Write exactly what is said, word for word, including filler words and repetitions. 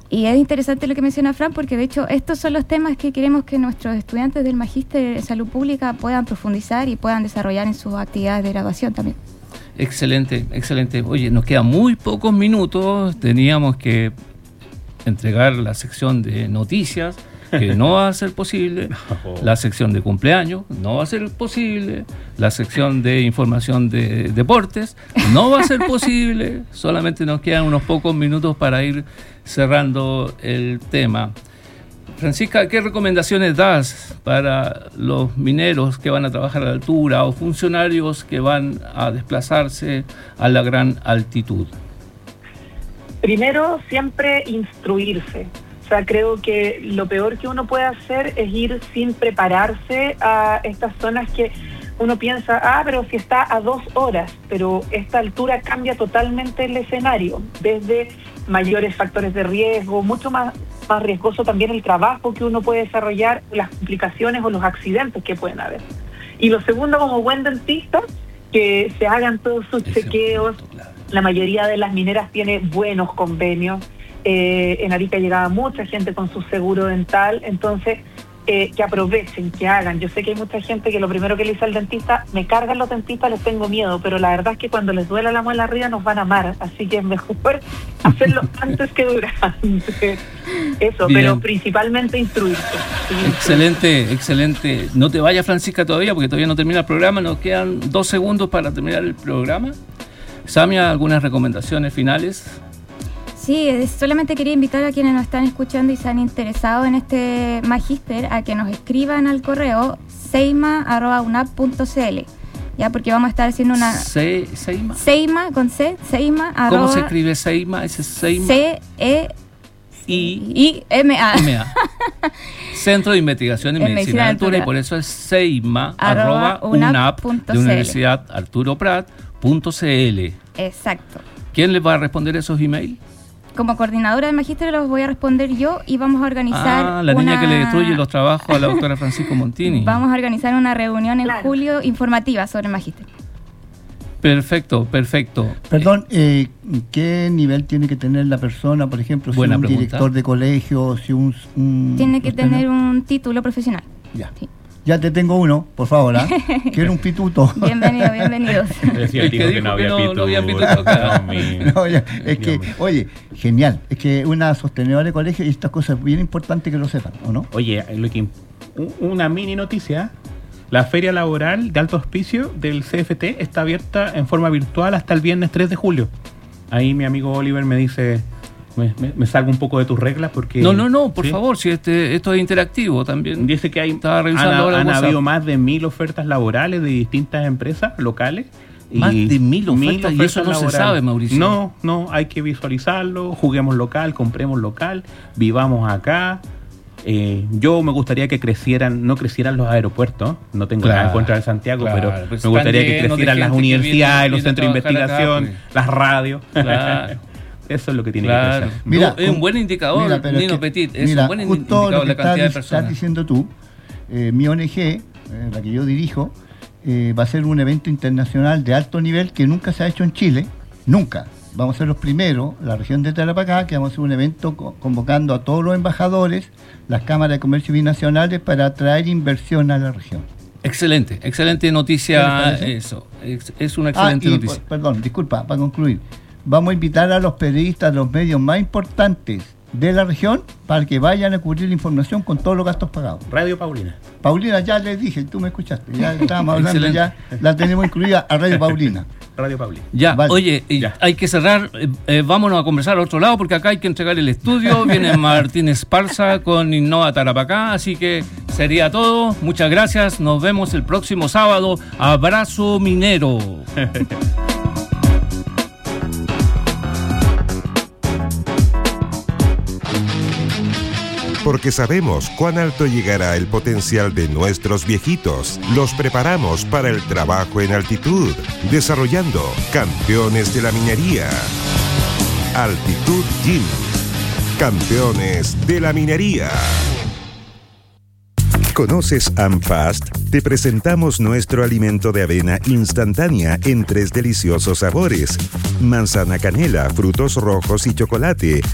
Y es interesante lo que menciona Fran, porque de hecho estos son los temas que queremos que nuestros estudiantes del Magíster en Salud Pública puedan profundizar y puedan desarrollar en sus actividades de graduación también. Excelente, excelente. Oye, nos quedan muy pocos minutos, teníamos que entregar la sección de noticias, que no va a ser posible, la sección de cumpleaños, no va a ser posible, la sección de información de deportes, no va a ser posible, solamente nos quedan unos pocos minutos para ir cerrando el tema. Francisca, ¿qué recomendaciones das para los mineros que van a trabajar a la altura o funcionarios que van a desplazarse a la gran altitud? Primero, siempre instruirse. O sea, creo que lo peor que uno puede hacer es ir sin prepararse a estas zonas que uno piensa, ah, pero si está a dos horas, pero esta altura cambia totalmente el escenario, desde mayores factores de riesgo, mucho más, más riesgoso también el trabajo que uno puede desarrollar, las complicaciones o los accidentes que pueden haber. Y lo segundo, como buen dentista, que se hagan todos sus Ese chequeos. Punto, claro. La mayoría de las mineras tiene buenos convenios. Eh, en Arica llegaba mucha gente con su seguro dental, entonces eh, que aprovechen, que hagan. Yo sé que hay mucha gente que lo primero que le dice al dentista, me cargan los dentistas, les tengo miedo, pero la verdad es que cuando les duela la muela arriba nos van a amar, así que es mejor hacerlo antes que durante. Eso, bien. Pero principalmente instruirse. ¿Sí? Excelente, excelente. No te vayas, Francisca, todavía, porque todavía no termina el programa, nos quedan dos segundos para terminar el programa. Samia, ¿algunas recomendaciones finales? Sí, solamente quería invitar a quienes nos están escuchando y se han interesado en este magíster a que nos escriban al correo seima arroba unap punto c l, ya, porque vamos a estar haciendo una... Se, ¿Seima? Seima, con C, Seima arroba... ¿Cómo se escribe Seima? ¿Ese es Seima? C E I M A Centro de Investigación en Medicina de Altura, y por eso es seima arroba unap de Universidad Arturo Prat punto c l. Exacto. ¿Quién les va a responder esos emails? Como coordinadora del magíster los voy a responder yo y vamos a organizar Ah, la una... niña que le destruye los trabajos a la doctora Francisco Montini. Vamos a organizar una reunión en claro. julio informativa sobre el magíster. Perfecto, perfecto. Perdón, eh, ¿qué nivel tiene que tener la persona, por ejemplo, si Buena un pregunta. director de colegio, si un... un Tiene que tener un título profesional. Ya. Sí. Ya te tengo uno, por favor, ¿ah? Quiero un pituto. Bienvenido, bienvenidos. Decía el El tipo que que no dijo que había no- pituto. no había pituto acá. No, mi- No, ya, es que, Dios mío. oye, genial, es que una sostenedora de colegio y estas cosas es bien importante que lo sepan, ¿o no? Oye, lo que, una mini noticia. La feria laboral de alto auspicio del C F T está abierta en forma virtual hasta el viernes tres de julio. Ahí mi amigo Oliver me dice, me, me, me salgo un poco de tus reglas porque... No, no, no, por ¿sí? favor, si este, esto es interactivo también. Dice que hay, Estaba revisando han, ahora el han WhatsApp. habido más de mil ofertas laborales de distintas empresas locales. Más y de mil ofertas, y eso no se laborales. sabe, Mauricio. No, no, hay que visualizarlo, juguemos local, compremos local, vivamos acá. Eh, yo me gustaría que crecieran, no crecieran los aeropuertos, no tengo Claro, nada en contra de Santiago, claro, pero pues me gustaría están que llenos de crecieran las gente que universidades, viene- los viene a centros de trabajar acá, investigación, pues. las radios. Claro. Eso es lo que tiene Claro. que crecer. Mira, No, es un un- buen indicador, Mira, pero es Nino que- Petit, es mira, un buen justo indicador lo de que la cantidad de estás, estás personas. diciendo tú, eh, mi O N G, eh, la que yo dirijo, eh, va a ser un evento internacional de alto nivel que nunca se ha hecho en Chile, nunca. Vamos a ser los primeros, la región de Tarapacá, que vamos a hacer un evento co- convocando a todos los embajadores, las cámaras de comercio binacionales, para atraer inversión a la región. Excelente, excelente ¿Qué noticia, les parece? eso, es, es una excelente Ah, y, noticia. por- perdón, disculpa, para concluir. Vamos a invitar a los periodistas de los medios más importantes de la región para que vayan a cubrir la información con todos los gastos pagados. Radio Paulina. Paulina, ya les dije, tú me escuchaste, ya estábamos hablando, Excelente. ya la tenemos incluida a Radio Paulina. Radio Paulina. Ya, Vale. oye, y Ya. hay que cerrar, eh, eh, vámonos a conversar a otro lado porque acá hay que entregar el estudio, viene Martín Esparza con Innova Tarapacá, así que sería todo, muchas gracias, nos vemos el próximo sábado, abrazo minero. Porque sabemos cuán alto llegará el potencial de nuestros viejitos. Los preparamos para el trabajo en altitud, desarrollando campeones de la minería. Altitud Gym. Campeones de la minería. ¿Conoces AmFast? Te presentamos nuestro alimento de avena instantánea en tres deliciosos sabores: manzana canela, frutos rojos y chocolate.